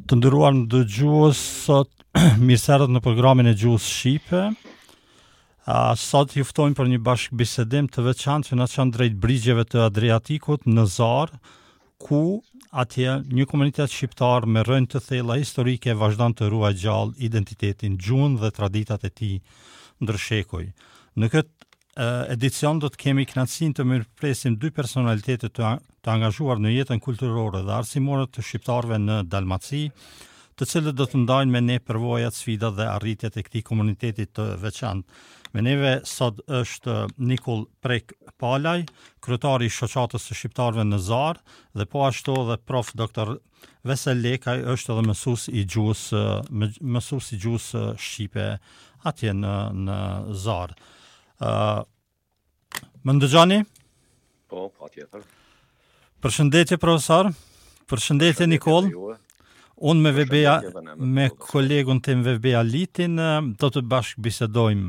Të nderuar dëgjues, sot mirëserët në programin e Gjuhës Shqipe. Sot ju ftojmë për një bashkëbisedim të veçantë që na çon drejt brigjeve të Adriatikut në Zar, ku atje një komunitet shqiptar me rrënjë të thella historike vazhdon të ruajë gjallë identitetin, gjuhën dhe traditat e tij ndër shekuj. Në këtë edicion do të kemi kënaqësinë të mirëpresim dy personalitete të angazhuar në jetën kulturore dhe arsimore të shqiptarëve në Dalmaci, të cilët do të ndajnë me ne përvojat, sfidat dhe arritjet e këtij komuniteti të veçantë. Me neve sot është Nikull Prek Palaj, kryetari i shoqatës së shqiptarëve në Zar, dhe po ashtu edhe prof doktor Vesel Lekaj është edhe mësues i gjuhës shqipe atje në Zar. Më ndëgjoni? Po, patjetër. Përshëndetje profesor. Përshëndetje Nikoll. Unë me kolegun tim Vebea Litin do të bashkëbisedojmë